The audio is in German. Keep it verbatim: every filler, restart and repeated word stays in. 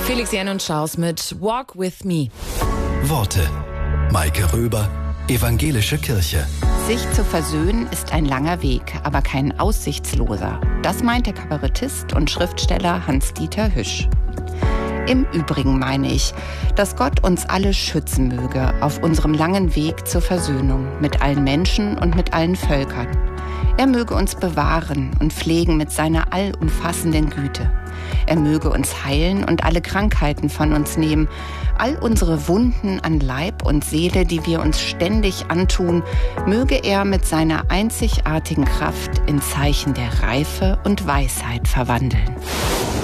Felix Jan und Schaus mit Walk With Me. Worte. Maike Röber, Evangelische Kirche. Sich zu versöhnen ist ein langer Weg, aber kein aussichtsloser. Das meint der Kabarettist und Schriftsteller Hans-Dieter Hüsch. Im Übrigen meine ich, dass Gott uns alle schützen möge auf unserem langen Weg zur Versöhnung mit allen Menschen und mit allen Völkern. Er möge uns bewahren und pflegen mit seiner allumfassenden Güte. Er möge uns heilen und alle Krankheiten von uns nehmen, all unsere Wunden an Leib und Seele, die wir uns ständig antun, möge er mit seiner einzigartigen Kraft in Zeichen der Reife und Weisheit verwandeln.